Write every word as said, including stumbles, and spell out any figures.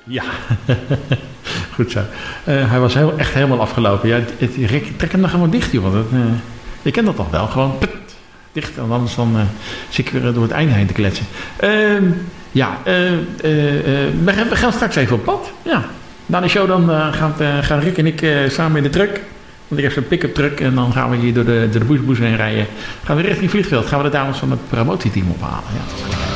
Ja, goed zo. Uh, hij was heel, echt helemaal afgelopen. Ja, het, het, Rick, trek hem dan gewoon dicht, joh. Dat, uh, je kent dat toch wel? Gewoon put, dicht. En anders dan uh, zit ik weer door het einde heen te kletsen. Uh, ja, uh, uh, uh, we, gaan, we gaan straks even op pad. Ja. Na de show dan uh, gaan, uh, gaan Rick en ik uh, samen in de truck. Want ik heb zo'n pick-up truck. En dan gaan we hier door de, door de boesboes heen rijden. Gaan we richting vliegveld. Gaan we de dames van het promotieteam ophalen. Ja,